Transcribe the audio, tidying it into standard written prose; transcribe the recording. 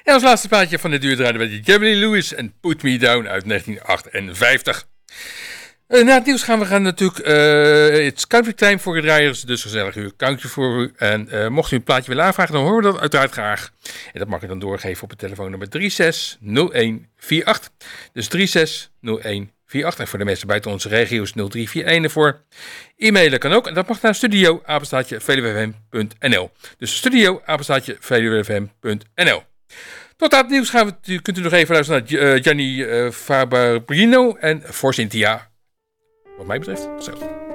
En als laatste plaatje van de duur draaiden we Jerry Lee Lewis en Put Me Down uit 1958. Na het nieuws gaan we natuurlijk It's Country Time voor gedraaiers, dus gezellig uur country voor u. En mocht u een plaatje willen aanvragen, dan horen we dat uiteraard graag. En dat mag u dan doorgeven op het telefoonnummer 360148. Dus 360148. En voor de mensen buiten onze regio's 0341 ervoor. E-mailen kan ook. En dat mag naar studio@veluwefm.nl. Dus studio@veluwefm.nl. Tot aan het nieuws kunt u nog even luisteren naar Gianni Fabarino en For Cynthia. Wat mij betreft, zo.